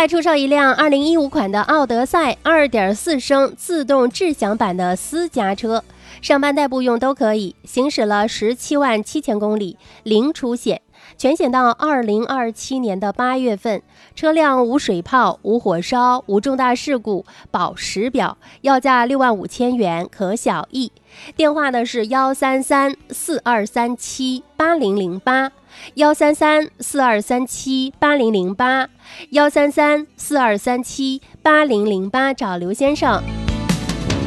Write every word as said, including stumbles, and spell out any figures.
外出售一辆二零一五款的奥德赛 二点四 升自动智享版的私家车，上班代步用都可以，行驶了十七万七千公里，零出险，全险到二零二七年的八月份，车辆无水泡、无火烧、无重大事故，保时表，要价六万五千元，可小易。电话呢是幺三三四二三七八零零八，幺三三四二三七八零零八，幺三三四二三七八零零八，找刘先生。